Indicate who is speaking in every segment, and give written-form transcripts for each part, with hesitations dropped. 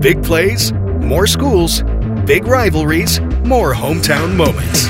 Speaker 1: Big plays, more schools, big rivalries, more hometown moments.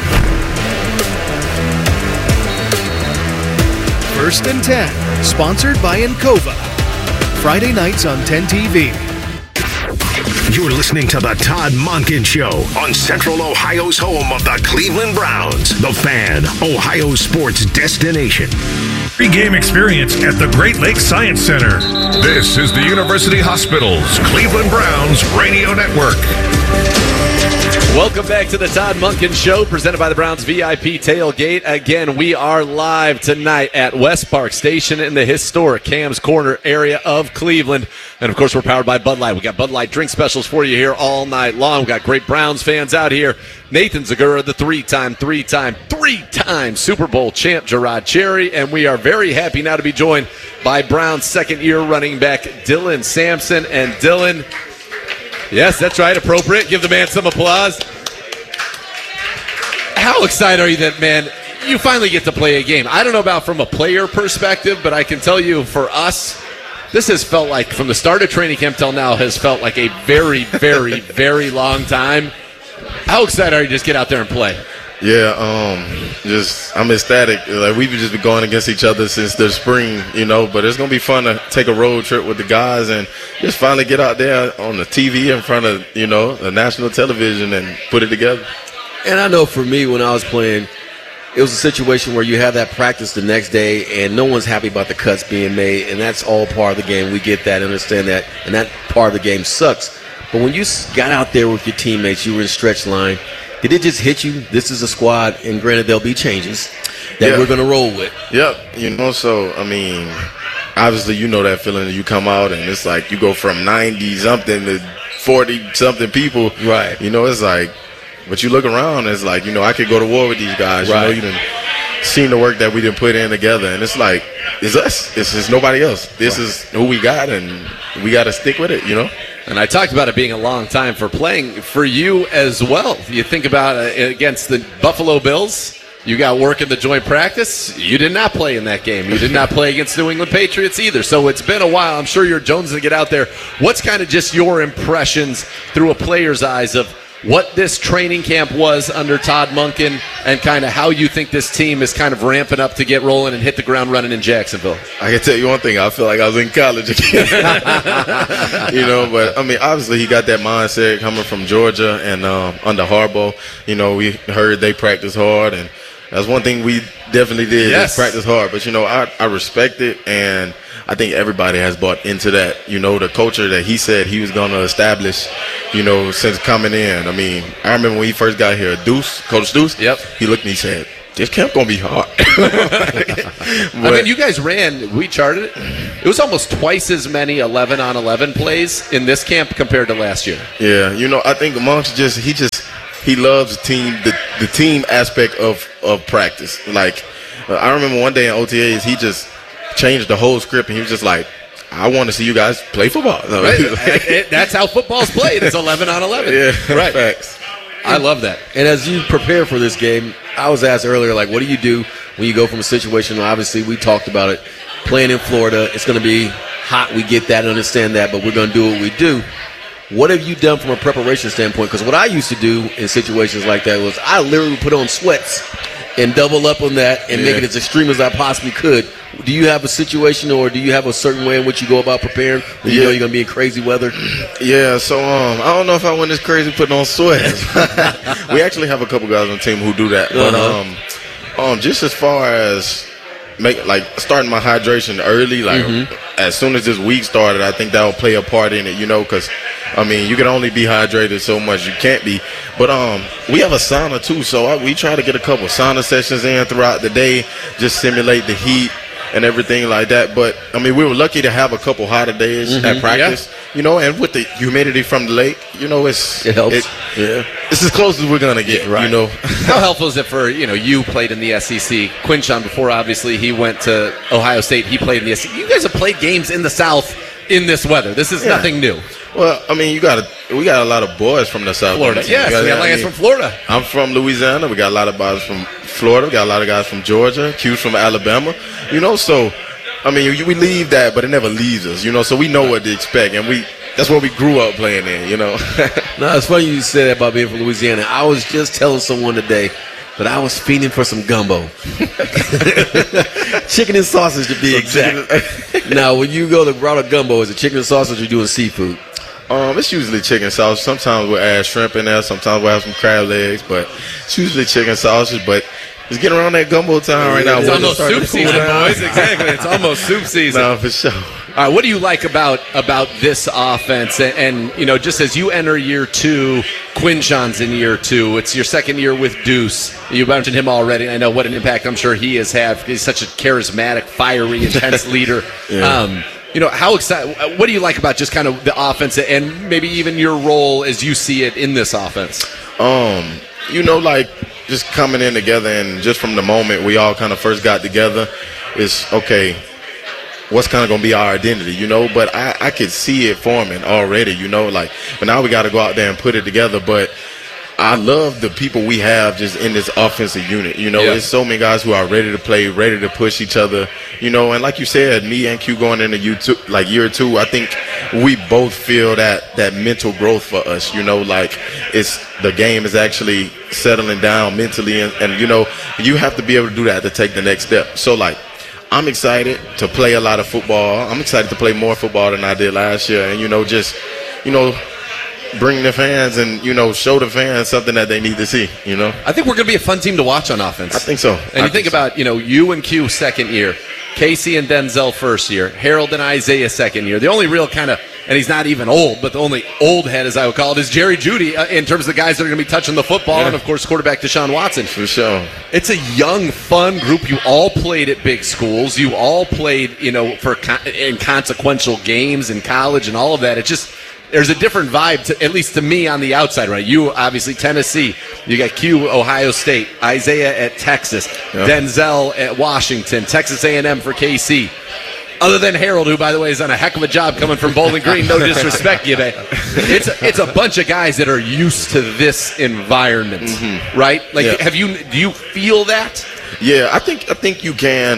Speaker 1: First and 10, sponsored by Encova. Friday nights on 10 TV.
Speaker 2: You're listening to the Todd Monken Show on Central Ohio's home of the Cleveland Browns. The Fan, Ohio sports destination.
Speaker 3: Pre-game experience at the Great Lakes Science Center. This is the University Hospital's Cleveland Browns Radio Network.
Speaker 4: Welcome back to the Todd Monken Show, presented by the Browns VIP Tailgate. Again, we are live tonight at West Park Station in the historic Cam's Corner area of Cleveland. And, of course, we're powered by Bud Light. We got Bud Light drink specials for you here all night long. We got great Browns fans out here. Nathan Zagura, the three-time Super Bowl champ, Gerard Cherry. And we are very happy now to be joined by Browns second-year running back Dylan Sampson. And Dylan, yes, that's right, appropriate. Give the man some applause. How excited are you that, man, you finally get to play a game? I don't know about from a player perspective, but I can tell you for us, this has felt like, from the start of training camp till now, has felt like a very, very, very long time. How excited are you to just get out there and play?
Speaker 5: Yeah, I'm ecstatic. Like, we've just been going against each other since the spring, but it's going to be fun to take a road trip with the guys and just finally get out there on the TV in front of, the national television and put it together.
Speaker 6: And I know for me, when I was playing, it was a situation where you have that practice the next day and no one's happy about the cuts being made, and that's all part of the game. We get that, understand that, and that part of the game sucks. But when you got out there with your teammates, you were in stretch line, did it just hit you? This is a squad, and granted, there'll be changes that we're going to roll with.
Speaker 5: Yep. Obviously, that feeling that you come out, and it's like you go from 90-something to 40-something people.
Speaker 6: Right.
Speaker 5: It's like, but you look around, it's like, I could go to war with these guys.
Speaker 6: Right.
Speaker 5: You done seen the work that we done put in together, and it's like, it's us. It's just nobody else. This is who we got, and we got to stick with it,
Speaker 4: And I talked about it being a long time for playing for you as well. You think about against the Buffalo Bills, you got work in the joint practice. You did not play in that game. You did not play against New England Patriots either. So it's been a while. I'm sure you're jonesing to get out there. What's kind of just your impressions through a player's eyes of what this training camp was under Todd Monken and kind of how you think this team is kind of ramping up to get rolling and hit the ground running in Jacksonville?
Speaker 5: I can tell you one thing. I feel like I was in college again. But, obviously he got that mindset coming from Georgia and under Harbaugh. We heard they practice hard, and that's one thing we definitely did, is practice hard. But, I respect it, and I think everybody has bought into that, the culture that he said he was going to establish, since coming in. I remember when he first got here, Coach Deuce, he looked and he said, this camp going to be hard.
Speaker 4: You guys we charted it. It was almost twice as many 11-on-11 plays in this camp compared to last year.
Speaker 5: Yeah, I think amongst he loves the team aspect of practice. Like, I remember one day in OTAs, he just changed the whole script, and he was just like, I want to see you guys play football.
Speaker 4: Right. That's how football's played. It's 11-on-11.
Speaker 5: Yeah,
Speaker 4: right.
Speaker 5: Facts.
Speaker 4: I love that.
Speaker 6: And as you prepare for this game, I was asked earlier, what do you do when you go from a situation, obviously we talked about it, playing in Florida, it's going to be hot, we get that and understand that, but we're going to do what we do. What have you done from a preparation standpoint? Because what I used to do in situations like that was I literally put on sweats and double up on that and make it as extreme as I possibly could. Do you have a situation, or do you have a certain way in which you go about preparing when you know you're going to be in crazy weather?
Speaker 5: Yeah, so I don't know if I went this crazy putting on sweats. We actually have a couple guys on the team who do that. But just as far as starting my hydration early, as soon as this week started, I think that will play a part in it, because you can only be hydrated so much. You can't be. But we have a sauna too, so we try to get a couple sauna sessions in throughout the day, just simulate the heat and everything like that. But we were lucky to have a couple hotter days at practice, and with the humidity from the lake, it helps. It's as close as we're gonna get, right?
Speaker 4: How helpful is it for you played in the SEC? Quinshon, before obviously he went to Ohio State, he played in the SEC. You guys have played games in the South in this weather. This is nothing new.
Speaker 5: Well, we got a lot of boys from the South.
Speaker 4: Florida, yes, we got guys from Florida.
Speaker 5: I'm from Louisiana. We got a lot of guys from Florida. We got a lot of guys from Georgia. Q's from Alabama. So we leave that, but it never leaves us. So we know what to expect, and that's what we grew up playing in, you know.
Speaker 6: No, it's funny you said that about being from Louisiana. I was just telling someone today that I was fiending for some gumbo. Chicken and sausage, to be exact. Now, when you go to Browder Gumbo, is it chicken and sausage or doing seafood?
Speaker 5: It's usually chicken sausage. Sometimes we'll add shrimp in there. Sometimes we'll have some crab legs, but it's usually chicken sausage. But it's getting around that gumbo time right now.
Speaker 4: It's almost soup season, boys. Exactly. It's almost soup season.
Speaker 5: No, for sure.
Speaker 4: All right, what do you like about this offense? And you know, just as you enter year 2, Quinshon's in year 2. It's your second year with Deuce. You mentioned him already. I know what an impact I'm sure he has had. He's such a charismatic, fiery, intense leader.
Speaker 5: Yeah.
Speaker 4: You know, how excited? What do you like about just kind of the offense and maybe even your role as you see it in this offense?
Speaker 5: You know, like just coming in together and just from the moment we all kind of first got together, it's okay. What's kind of going to be our identity, you know? But I could see it forming already, you know? Like, but now we got to go out there and put it together. But I love the people we have just in this offensive unit, you know?
Speaker 4: Yeah.
Speaker 5: There's so many guys who are ready to play, ready to push each other, you know? And like you said, me and Q going into year 2, I think we both feel that mental growth for us, you know? Like, the game is actually settling down mentally. And, you know, you have to be able to do that to take the next step. So, like, I'm excited to play a lot of football. I'm excited to play more football than I did last year. And, you know, just, you know, bring the fans and, you know, show the fans something that they need to see, you know.
Speaker 4: I think we're going to be a fun team to watch on offense.
Speaker 5: I think so.
Speaker 4: And you think about, you know, you and Q second year, Casey and Denzel first year, Harold and Isaiah second year. The only real kind of, and he's not even old, but the only old head, as I would call it, is Jerry Jeudy in terms of the guys that are going to be touching the football, and, of course, quarterback Deshaun Watson.
Speaker 5: For sure.
Speaker 4: It's a young, fun group. You all played at big schools. You all played, you know, in consequential games in college and all of that. It just, there's a different vibe, at least to me on the outside, right? You, obviously, Tennessee. You got Q, Ohio State. Isaiah at Texas.
Speaker 5: Yep.
Speaker 4: Denzel at Washington. Texas A&M for KC. Other than Harold, who, by the way, has done a heck of a job coming from Bowling Green. No disrespect, Gibbe. It's a bunch of guys that are used to this environment, right? Like,
Speaker 5: Yeah.
Speaker 4: do you feel that?
Speaker 5: Yeah, I think you can.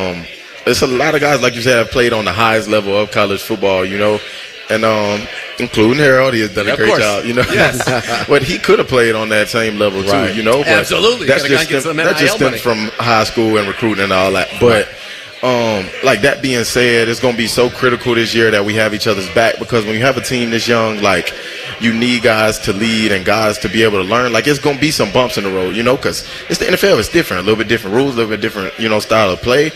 Speaker 5: It's a lot of guys, like you said, have played on the highest level of college football, you know, and including Harold, he has done a great job, you know.
Speaker 4: Yes.
Speaker 5: But he could have played on that same level too,
Speaker 6: Right.
Speaker 5: you know. But
Speaker 4: Absolutely.
Speaker 5: That's
Speaker 4: Gotta
Speaker 5: just
Speaker 4: get some
Speaker 5: that just
Speaker 4: NIL
Speaker 5: stems from high school and recruiting and all that. But like that being said, it's going to be so critical this year that we have each other's back, because when you have a team this young, like, you need guys to lead and guys to be able to learn. Like, it's going to be some bumps in the road, you know, because it's the NFL. It's different, a little bit different rules, a little bit different, you know, style of play.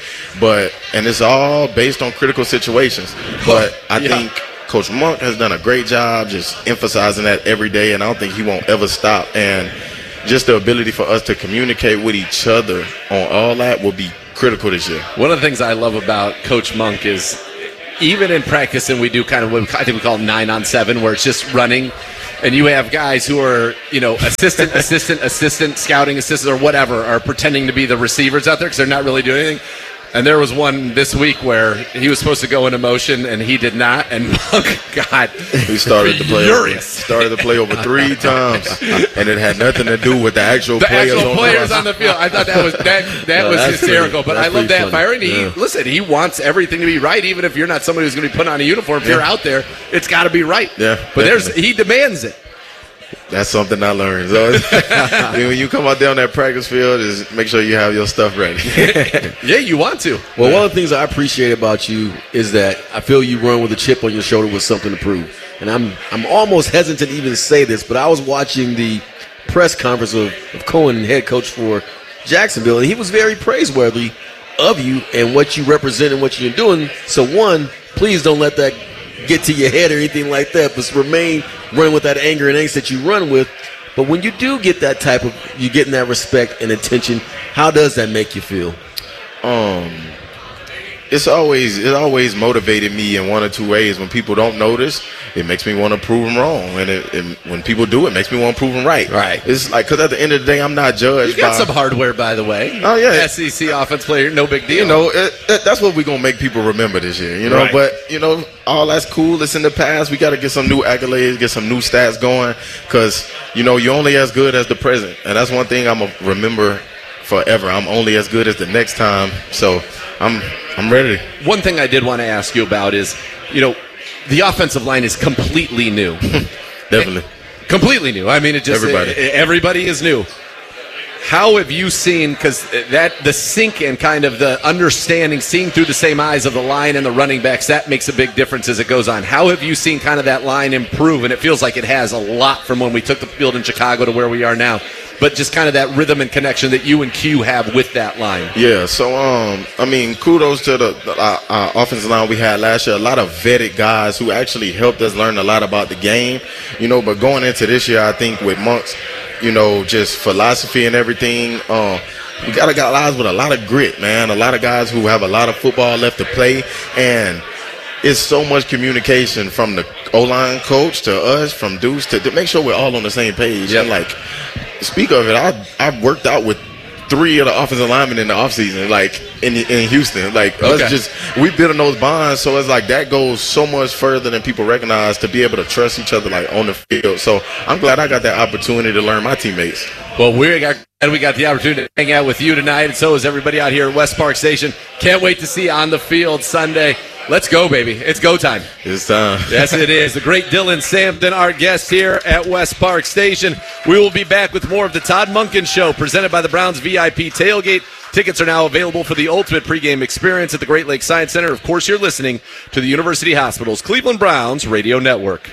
Speaker 5: And it's all based on critical situations. But I think Coach Monk has done a great job just emphasizing that every day, and I don't think he won't ever stop. And just the ability for us to communicate with each other on all that will be critical this year.
Speaker 4: One of the things I love about Coach Monk is even in practice, and we do kind of what I think we call 9-on-7, where it's just running, and you have guys who are, you know, assistant, scouting assistant, or whatever, are pretending to be the receivers out there because they're not really doing anything. And there was one this week where he was supposed to go into motion and he did not, and Monk got
Speaker 5: We started the play
Speaker 4: furious.
Speaker 5: over 3 times, and it had nothing to do with the actual players
Speaker 4: on the field. I thought that was
Speaker 5: No,
Speaker 4: was
Speaker 5: that's
Speaker 4: hysterical.
Speaker 5: pretty-
Speaker 4: But
Speaker 5: that's
Speaker 4: I love
Speaker 5: pretty
Speaker 4: that
Speaker 5: funny.
Speaker 4: fire. And
Speaker 5: Yeah.
Speaker 4: listen, he wants everything to be right, even if you're not somebody who's going to be putting on a uniform. If you're out there, it's got to be right.
Speaker 5: Yeah,
Speaker 4: But
Speaker 5: definitely.
Speaker 4: he demands it.
Speaker 5: That's something I learned. So when you come out there on that practice field, is make sure you have your stuff ready.
Speaker 4: Yeah, you want to.
Speaker 6: Well, one of the things I appreciate about you is that I feel you run with a chip on your shoulder with something to prove. And I'm almost hesitant to even say this, but I was watching the press conference of Cohen, head coach for Jacksonville, and he was very praiseworthy of you and what you represent and what you're doing. So, one, please don't let that get to your head or anything like that, but remain running with that anger and angst that you run with. But when you do get that type of, you're getting that respect and attention, how does that make you feel?
Speaker 5: It always motivated me in one or two ways. When people don't notice, it makes me want to prove them wrong, and when people do, it makes me want to prove them right.
Speaker 4: Right.
Speaker 5: It's like, because at the end of the day, I'm not judged.
Speaker 4: You got
Speaker 5: by,
Speaker 4: some hardware, by the way.
Speaker 5: Oh, yeah.
Speaker 4: SEC offense player, no big deal.
Speaker 5: You know, that's what we're gonna make people remember this year. You know,
Speaker 4: Right.
Speaker 5: but you know, all that's cool. It's in the past. We got to get some new accolades, get some new stats going, because you know, you're only as good as the present, and that's one thing I'm gonna remember forever. I'm only as good as the next time. So I'm ready.
Speaker 4: One thing I did want to ask you about is, you know, the offensive line is completely new.
Speaker 5: Definitely.
Speaker 4: Completely new. I mean, everybody is new. How have you seen, because the sink and kind of the understanding, seeing through the same eyes of the line and the running backs, that makes a big difference as it goes on. How have you seen kind of that line improve? And it feels like it has a lot from when we took the field in Chicago to where we are now. But just kind of that rhythm and connection that you and Q have with that line.
Speaker 5: Yeah, so, I mean, kudos to the offensive line we had last year. A lot of vetted guys who actually helped us learn a lot about the game. But going into this year, I think with Monk's, just philosophy and everything, we got guys with a lot of grit, man. A lot of guys who have a lot of football left to play. And it's so much communication from the O-line coach to us, from Deuce, to make sure we're all on the same page.
Speaker 4: Yep.
Speaker 5: And, speak of it, I've worked out with 3 of the offensive linemen in the offseason, in Houston. We built those bonds, so it's that goes so much further than people recognize, to be able to trust each other on the field. So I'm glad I got that opportunity to learn my teammates.
Speaker 4: Well, we got the opportunity to hang out with you tonight, and so is everybody out here at West Park Station. Can't wait to see you on the field Sunday. Let's go, baby. It's go time.
Speaker 5: It's time.
Speaker 4: Yes, it is. The great Dylan Sampson, our guest here at West Park Station. We will be back with more of the Todd Monken Show, presented by the Browns VIP Tailgate. Tickets are now available for the ultimate pregame experience at the Great Lakes Science Center. Of course, you're listening to the University Hospital's Cleveland Browns Radio Network.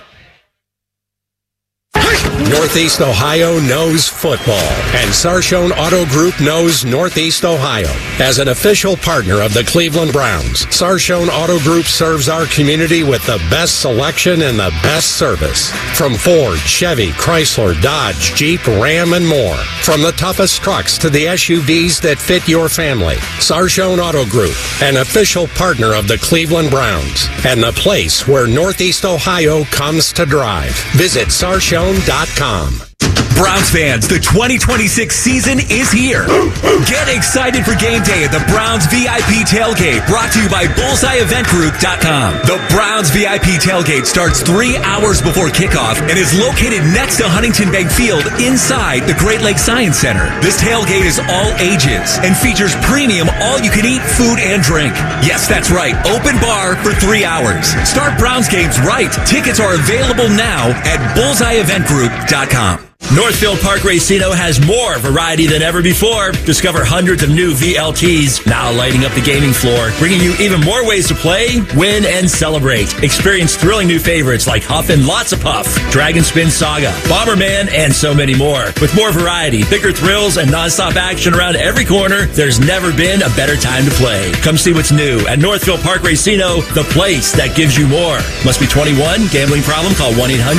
Speaker 7: Northeast Ohio knows football, and Sarchone Auto Group knows Northeast Ohio. As an official partner of the Cleveland Browns, Sarchone Auto Group serves our community with the best selection and the best service. From Ford, Chevy, Chrysler, Dodge, Jeep, Ram, and more. From the toughest trucks to the SUVs that fit your family. Sarchone Auto Group, an official partner of the Cleveland Browns, and the place where Northeast Ohio comes to drive. Visit Sarchone.com.
Speaker 8: Browns fans, the 2026 season is here. Get excited for game day at the Browns VIP Tailgate, brought to you by BullseyeEventGroup.com. The Browns VIP Tailgate starts 3 hours before kickoff and is located next to Huntington Bank Field inside the Great Lakes Science Center. This tailgate is all ages and features premium all-you-can-eat food and drink. Yes, that's right, open bar for 3 hours. Start Browns games right. Tickets are available now at BullseyeEventGroup.com. Northfield Park Racino has more variety than ever before. Discover hundreds of new VLTs now lighting up the gaming floor, bringing you even more ways to play, win, and celebrate. Experience thrilling new favorites like Huff and Lots of Puff, Dragon Spin Saga, Bomberman, and so many more. With more variety, bigger thrills, and nonstop action around every corner, there's never been a better time to play. Come see what's new at Northfield Park Racino, the place that gives you more. Must be 21. Gambling problem? Call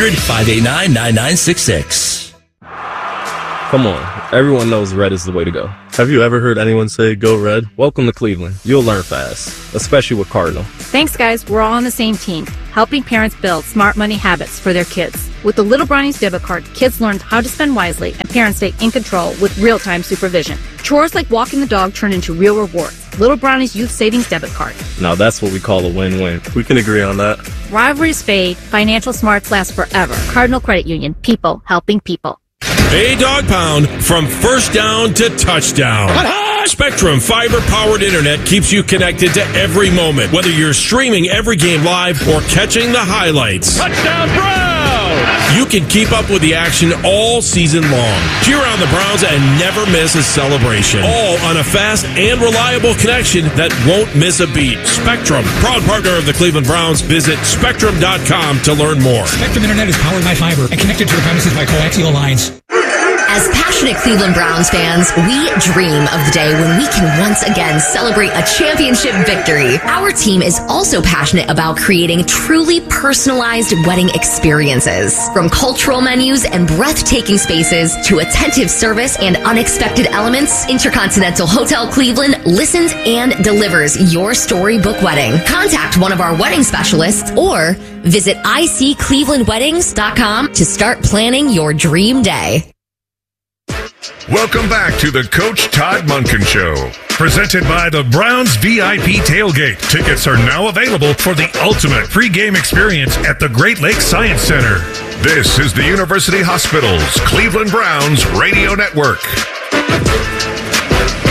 Speaker 8: 1-800-589-9966.
Speaker 9: Come on, everyone knows red is the way to go. Have you ever heard anyone say, go red? Welcome to Cleveland. You'll learn fast, especially with Cardinal.
Speaker 10: Thanks, guys. We're all on the same team, helping parents build smart money habits for their kids. With the Little Brownies debit card, kids learn how to spend wisely, and parents stay in control with real-time supervision. Chores like walking the dog turn into real rewards. Little Brownies Youth Savings Debit Card.
Speaker 9: Now that's what we call a win-win. We can agree on that.
Speaker 10: Rivalries fade, financial smarts last forever. Cardinal Credit Union, people helping people.
Speaker 11: Hey, Dog Pound, from first down to touchdown. Spectrum fiber-powered internet keeps you connected to every moment, whether you're streaming every game live or catching the highlights. Touchdown Browns! You can keep up with the action all season long. Cheer on the Browns and never miss a celebration. All on a fast and reliable connection that won't miss a beat. Spectrum, proud partner of the Cleveland Browns. Visit Spectrum.com to learn more.
Speaker 12: Spectrum Internet is powered by fiber and connected to the premises by coaxial lines.
Speaker 13: As passionate Cleveland Browns fans, we dream of the day when we can once again celebrate a championship victory. Our team is also passionate about creating truly personalized wedding experiences. From cultural menus and breathtaking spaces to attentive service and unexpected elements, Intercontinental Hotel Cleveland listens and delivers your storybook wedding. Contact one of our wedding specialists or visit icclevelandweddings.com to start planning your dream day.
Speaker 3: Welcome back to the Coach Todd Monken Show, presented by the Browns VIP Tailgate. Tickets are now available for the ultimate pregame experience at the Great Lakes Science Center. This is the University Hospital's Cleveland Browns Radio Network.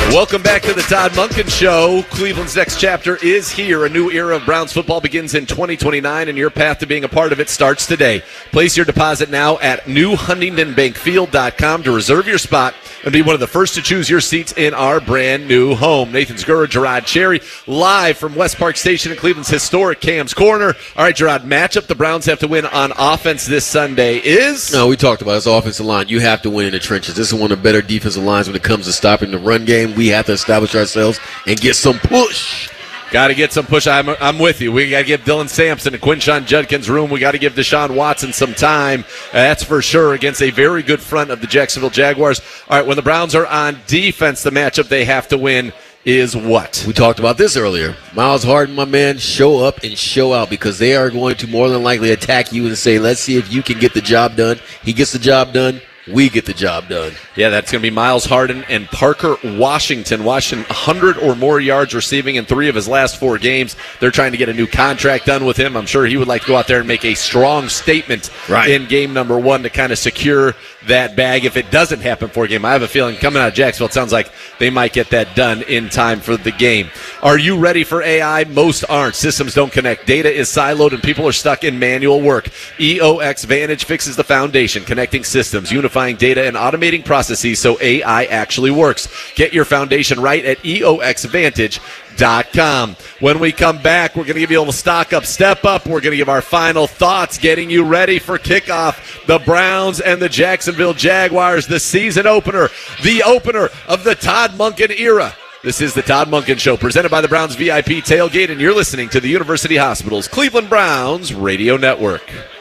Speaker 4: Welcome back to the Todd Monken Show. Cleveland's next chapter is here. A new era of Browns football begins in 2029, and your path to being a part of it starts today. Place your deposit now at newhuntingtonbankfield.com to reserve your spot and be one of the first to choose your seats in our brand new home. Nathan Zgura, Gerard Cherry, live from West Park Station in Cleveland's historic Cam's Corner. All right, Gerard, matchup the Browns have to win on offense this Sunday is?
Speaker 6: No, we talked about this offensive line. You have to win in the trenches. This is one of the better defensive lines when it comes to stopping the run game. We have to establish ourselves and get some push.
Speaker 4: Got to get some push. I'm with you. We got to give Dylan Sampson and Quinshon Judkins room. We got to give Deshaun Watson some time. That's for sure against a very good front of the Jacksonville Jaguars. All right, when the Browns are on defense, the matchup they have to win is what?
Speaker 6: We talked about this earlier. Myles Harden, my man, show up and show out because they are going to more than likely attack you and say, let's see if you can get the job done. He gets the job done. We get the job done.
Speaker 4: Yeah, that's going to be Myles Harden and Parker Washington. Washington, 100 or more yards receiving in 3 of his last 4 games. They're trying to get a new contract done with him. I'm sure he would like to go out there and make a strong statement in game number 1 to kind of secure that bag if it doesn't happen for a game. I have a feeling coming out of Jacksonville, it sounds like they might get that done in time for the game. Are you ready for AI? Most aren't. Systems don't connect. Data is siloed and people are stuck in manual work. EOX Vantage fixes the foundation, connecting systems, unifying data, and automating processes so AI actually works. Get your foundation right at EOXVantage.com. When we come back, we're going to give you a little stock up, step up. We're going to give our final thoughts, getting you ready for kickoff. The Browns and the Jacksonville Jaguars, the season opener, the opener of the Todd Monken era. This is the Todd Monken Show, presented by the Browns VIP Tailgate, and you're listening to the University Hospital's Cleveland Browns Radio Network.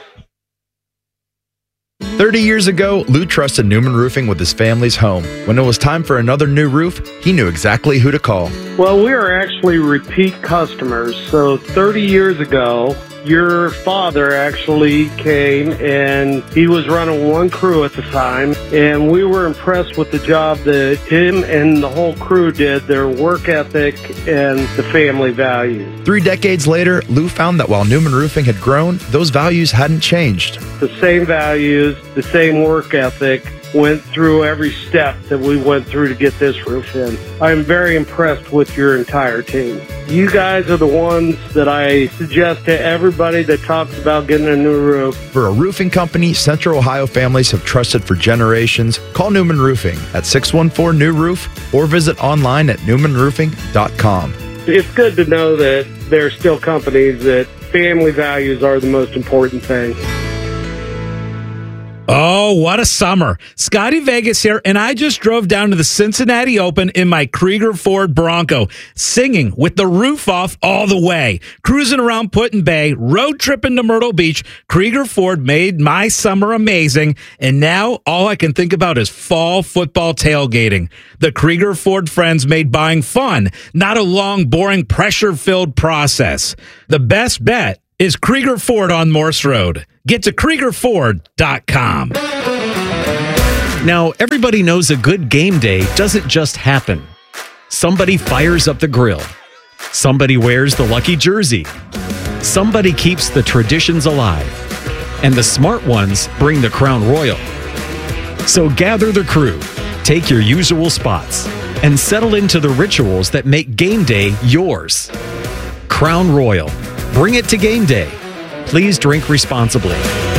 Speaker 14: 30 years ago, Lou trusted Newman Roofing with his family's home. When it was time for another new roof, he knew exactly who to call.
Speaker 15: Well, we are actually repeat customers. So 30 years ago, your father actually came, and he was running one crew at the time, and we were impressed with the job that him and the whole crew did, their work ethic and the family values.
Speaker 14: 3 decades later, Lou found that while Newman Roofing had grown, those values hadn't changed.
Speaker 15: The same values, the same work ethic went through every step that we went through to get this roof in. I'm very impressed with your entire team. You guys are the ones that I suggest to everybody that talks about getting a new roof.
Speaker 14: For a roofing company Central Ohio families have trusted for generations, call Newman Roofing at 614-NEW-ROOF or visit online at newmanroofing.com.
Speaker 15: It's good to know that there are still companies that family values are the most important thing.
Speaker 16: Oh, what a summer. Scotty Vegas here, and I just drove down to the Cincinnati Open in my Krieger Ford Bronco, singing with the roof off all the way. Cruising around Put-in Bay, road tripping to Myrtle Beach, Krieger Ford made my summer amazing, and now all I can think about is fall football tailgating. The Krieger Ford friends made buying fun, not a long, boring, pressure-filled process. The best bet is Krieger Ford on Morse Road. Get to KriegerFord.com.
Speaker 17: Now, everybody knows a good game day doesn't just happen. Somebody fires up the grill. Somebody wears the lucky jersey. Somebody keeps the traditions alive. And the smart ones bring the Crown Royal. So gather the crew, take your usual spots, and settle into the rituals that make game day yours. Crown Royal. Bring it to game day. Please drink responsibly.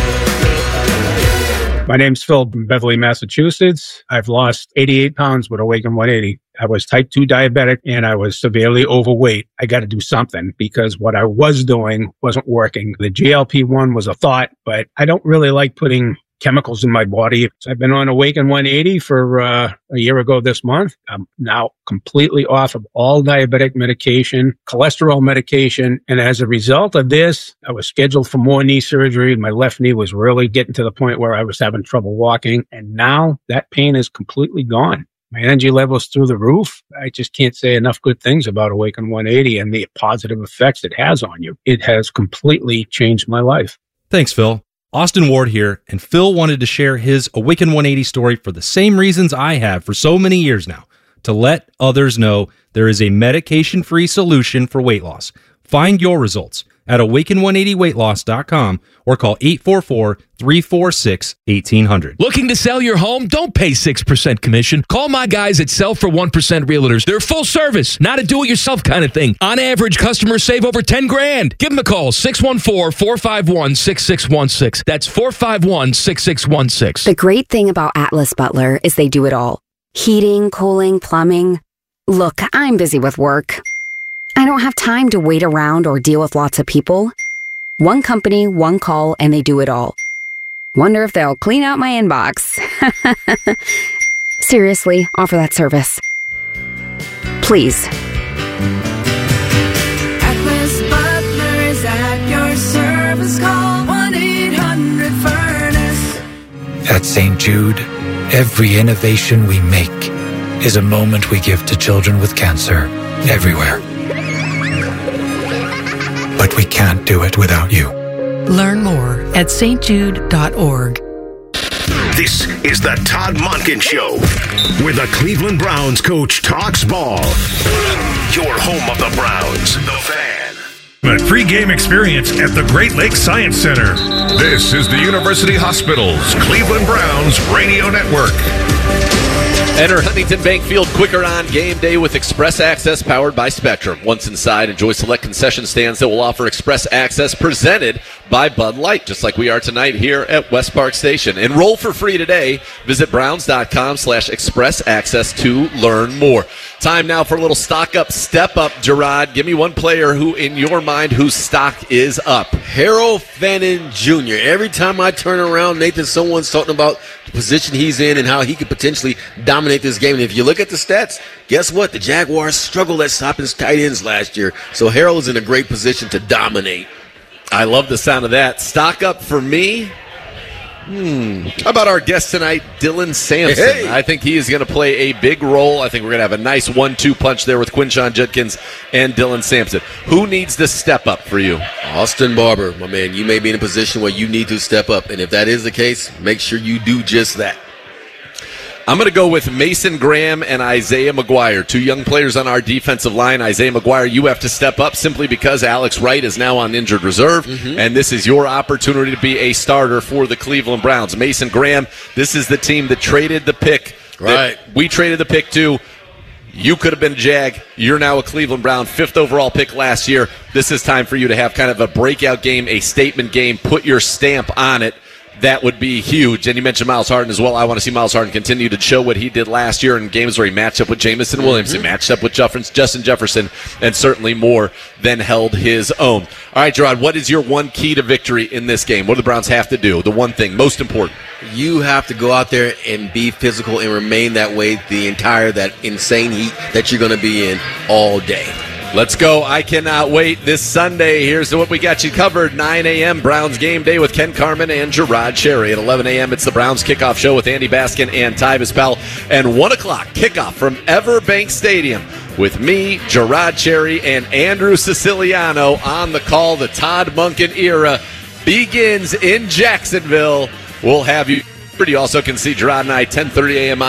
Speaker 18: My name's Phil from Beverly, Massachusetts. I've lost 88 pounds with Awaken 180. I was type 2 diabetic and I was severely overweight. I got to do something because what I was doing wasn't working. The GLP-1 was a thought, but I don't really like putting chemicals in my body. So I've been on Awaken 180 for a year ago this month. I'm now completely off of all diabetic medication, cholesterol medication. And as a result of this, I was scheduled for more knee surgery. My left knee was really getting to the point where I was having trouble walking. And now that pain is completely gone. My energy level's through the roof. I just can't say enough good things about Awaken 180 and the positive effects it has on you. It has completely changed my life.
Speaker 19: Thanks, Phil. Austin Ward here, and Phil wanted to share his Awaken 180 story for the same reasons I have for so many years now, to let others know there is a medication-free solution for weight loss. Find your results at awaken180weightloss.com or call 844-346-1800.
Speaker 20: Looking to sell your home? Don't pay 6% commission. Call my guys at Sell for 1% Realtors. They're full service, not a do-it-yourself kind of thing. On average, customers save over $10,000. Give them a call, 614-451-6616. That's 451-6616.
Speaker 21: The great thing about Atlas Butler is they do it all. Heating, cooling, plumbing. Look, I'm busy with work. I don't have time to wait around or deal with lots of people. One company, one call, and they do it all. Wonder if they'll clean out my inbox. Seriously, offer that service. Please.
Speaker 22: Atlas Butler is at your service. Call 1-800-FURNACE.
Speaker 23: At St. Jude, every innovation we make is a moment we give to children with cancer everywhere. But we can't do it without you.
Speaker 24: Learn more at stjude.org.
Speaker 2: This is the Todd Monken Show, where the Cleveland Browns coach talks ball. Your home of the Browns, the Fan.
Speaker 3: A pre-game experience at the Great Lakes Science Center. This is the University Hospital's Cleveland Browns Radio Network.
Speaker 4: Enter Huntington Bank Field quicker on game day with Express Access powered by Spectrum. Once inside, enjoy select concession stands that will offer Express Access presented by Bud Light, just like we are tonight here at West Park Station. Enroll for free today. Visit browns.com/express access to learn more. Time now for a little stock up, step up. Gerard, give me one player who, in your mind, whose stock is up.
Speaker 6: Harold Fannin Jr. Every time I turn around, Nathan, someone's talking about the position he's in and how he could potentially dominate this game. And if you look at the stats, guess what? The Jaguars struggled at stopping tight ends last year. So Harold is in a great position to dominate.
Speaker 4: I love the sound of that. Stock up for me. How about our guest tonight, Dylan Sampson?
Speaker 6: Hey.
Speaker 4: I think he is going to play a big role. I think we're going to have a nice 1-2 punch there with Quinshon Judkins and Dylan Sampson. Who needs to step up for you?
Speaker 6: Austin Barber, my man. You may be in a position where you need to step up. And if that is the case, make sure you do just that.
Speaker 4: I'm going to go with Mason Graham and Isaiah McGuire, two young players on our defensive line. Isaiah McGuire, you have to step up simply because Alex Wright is now on injured reserve, and this is your opportunity to be a starter for the Cleveland Browns. Mason Graham, this is the team that traded the pick.
Speaker 6: Right.
Speaker 4: We traded the pick to. You could have been a Jag. You're now a Cleveland Brown, 5th overall pick last year. This is time for you to have kind of a breakout game, a statement game, put your stamp on it. That would be huge. And you mentioned Miles Harden as well. I want to see Miles Harden continue to show what he did last year in games where he matched up with Jamison Williams, he matched up with Justin Jefferson, and certainly more than held his own. All right, Gerard, what is your one key to victory in this game? What do the Browns have to do? The one thing, most important.
Speaker 6: You have to go out there and be physical and remain that way that insane heat that you're going to be in all day.
Speaker 4: Let's go. I cannot wait. This Sunday, here's what we got you covered. 9 a.m. Browns game day with Ken Carman and Gerard Cherry. At 11 a.m., it's the Browns kickoff show with Andy Baskin and Tyvis Powell. And 1 o'clock, kickoff from Everbank Stadium with me, Gerard Cherry, and Andrew Siciliano on the call. The Todd Monken era begins in Jacksonville. We'll have you. You also can see Gerard and I 10:30 a.m.